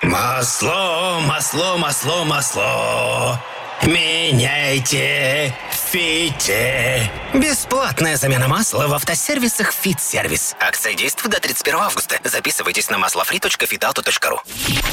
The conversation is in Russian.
Масло, масло, масло, масло. Меняйте, фите. Бесплатная замена масла в автосервисах «Фит-сервис». Акция действует до 31 августа. Записывайтесь на maslofree.fitauto.ru.